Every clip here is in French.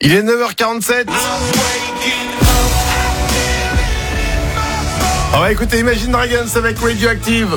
Il est 9h47. On va écouter Imagine Dragons avec Radioactive.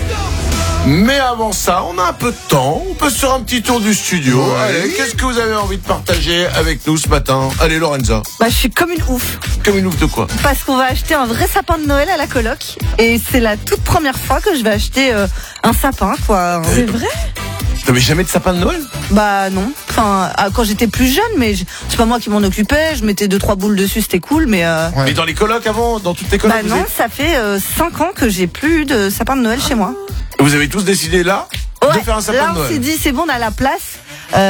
Mais avant ça, on a un peu de temps. On peut se faire un petit tour du studio. Ouais. Allez, qu'est-ce que vous avez envie de partager avec nous ce matin? Allez, Lorenza. Je suis comme une ouf. Comme une ouf de quoi? Parce qu'on va acheter un vrai sapin de Noël à la coloc. Et c'est la toute première fois que je vais acheter un sapin, quoi. C'est vrai? T'avais jamais de sapin de Noël? Bah non. Enfin, quand j'étais plus jeune, mais c'est pas moi qui m'en occupais. Je mettais 2-3 boules dessus, c'était cool, mais... Ouais. Mais dans les colocs avant, dans toutes les colocs? Bah non, ça fait 5 ans que j'ai plus eu de sapin de Noël chez moi. Vous avez tous décidé là de faire un sapin là, de Noël? On s'est dit, c'est bon, on a la place.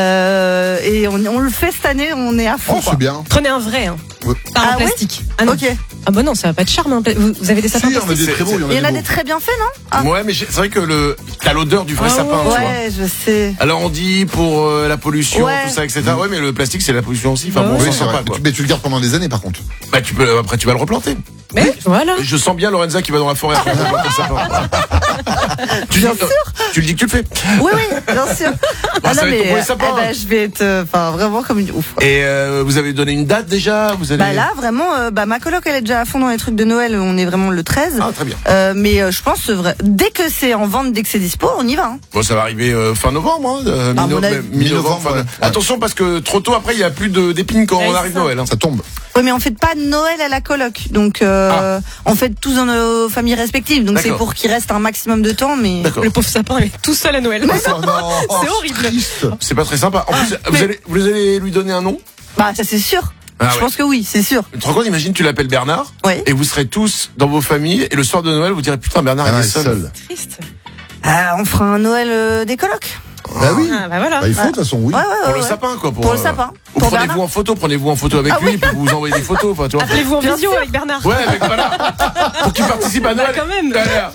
Et on le fait cette année, on est à fond. Oh, c'est bien. Prenez un vrai, Ouais. pas en plastique. Ah non. Ok. Ah bah non, ça va pas de charme. Hein. Vous avez des sapins Si, on a plastiques? des très beaux. Il y en a des très bien faits, non? Ouais, mais c'est vrai que t'as l'odeur du vrai sapin, tu vois. Ouais, je sais. Alors on dit pour la pollution, Ouais. tout ça, etc. Ouais, mais le plastique c'est la pollution aussi. Enfin Ouais. bon, Oui, c'est c'est sympa vrai. quoi. Mais tu le gardes pendant des années, par contre. Bah après tu vas le replanter. Mais voilà. Je sens bien Lorenza qui va dans la forêt après replanter le sapin. Tu le dis que tu le fais. Oui, bien sûr. Bah, ça va être ton premier sapin. Je vais être vraiment comme une ouf. Et vous avez donné une date déjà? Vous allez... Bah là, vraiment, ma coloc, elle est déjà à fond dans les trucs de Noël. On est vraiment le 13. Ah, très bien. Mais je pense, dès que c'est en vente, dès que c'est dispo, on y va. Hein. Bon, ça va arriver fin novembre, hein, À mon avis. mi-novembre. Ouais. Attention parce que trop tôt après, il y a plus d'épines quand Ouais, on arrive c'est ça. Noël. Hein. Ça tombe. Oui, mais on fait pas Noël à la coloc. Donc, on fait tous dans nos familles respectives. Donc, c'est D'accord. pour qu'il reste un maximum de temps. Mais D'accord. Le pauvre sapin, il est tout seul à Noël. Oh non, C'est horrible. triste. C'est pas très sympa. En plus, vous allez lui donner un nom? bah, ça c'est sûr. Ah Je ouais. pense que oui, c'est sûr. Tu te rends compte, imagine, tu l'appelles Bernard, Ouais. et vous serez tous dans vos familles, et le soir de Noël, vous direz putain, Bernard, il est seul. Triste. On fera un Noël des colocs. Bah oui. Ah bah voilà. Bah, il faut, de toute façon, oui. Pour le sapin, quoi. Pour le sapin. Ou Pour prenez-vous Bernard. en photo avec Ah lui, oui. puis vous vous envoyez des photos, enfin, tu vois. Appelez-vous en Bien visio sûr. avec Bernard. Ouais, voilà. Pour qu'il participe à Noël. quand même.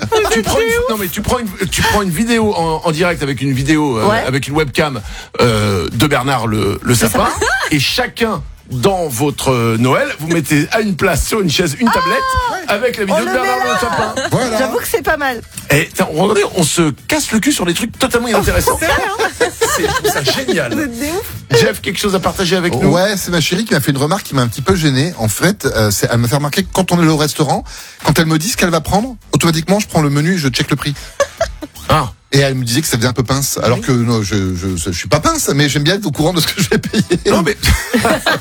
Tu prends une vidéo en direct avec une vidéo, Ouais. avec une webcam de Bernard le sapin, et chacun dans votre Noël, vous mettez à une place sur une chaise une tablette avec la vidéo On de le Bernard met le là. sapin. Voilà. J'avoue que c'est pas mal. Et regardez, on se casse le cul sur des trucs totalement inintéressants. Je trouve ça génial. Vous êtes des ouf. Jeff, quelque chose à partager avec nous? Ouais, c'est ma chérie qui m'a fait une remarque qui m'a un petit peu gêné. En fait, elle m'a fait remarquer que quand on est au restaurant, quand elle me dit ce qu'elle va prendre, automatiquement, je prends le menu et je check le prix. Ah. Et elle me disait que ça faisait un peu pince. Alors que non, je suis pas pince, mais j'aime bien être au courant de ce que je vais payer. Non, mais